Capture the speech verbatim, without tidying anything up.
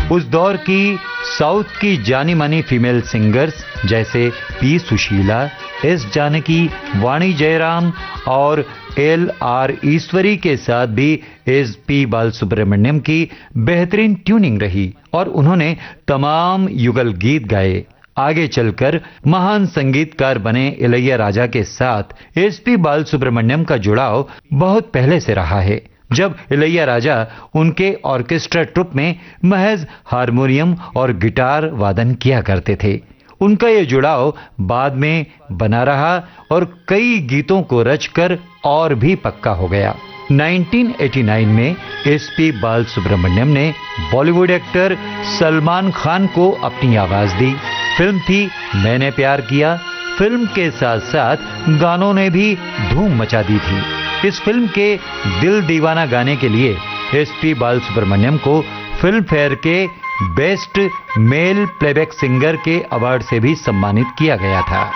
उस दौर की साउथ की जानी मानी फीमेल सिंगर्स जैसे पी सुशीला, एस जानकी, वाणी जयराम और एल आर ईश्वरी के साथ भी एस पी बालसुब्रमण्यम की बेहतरीन ट्यूनिंग रही और उन्होंने तमाम युगल गीत गाए। आगे चलकर महान संगीतकार बने इलैयाराजा के साथ एस पी बालसुब्रमण्यम का जुड़ाव बहुत पहले से रहा है, जब इलैयाराजा उनके ऑर्केस्ट्रा ट्रुप में महज हारमोनियम और गिटार वादन किया करते थे। उनका ये जुड़ाव बाद में बना रहा और कई गीतों को रचकर और भी पक्का हो गया। उन्नीस सौ नवासी में एस पी बालसुब्रमण्यम ने बॉलीवुड एक्टर सलमान खान को अपनी आवाज दी। फिल्म थी मैंने प्यार किया। फिल्म के साथ साथ गानों ने भी धूम मचा दी थी। इस फिल्म के दिल दीवाना गाने के लिए एस पी बालसुब्रमण्यम को फिल्म फेयर के बेस्ट मेल प्लेबैक सिंगर के अवार्ड से भी सम्मानित किया गया था।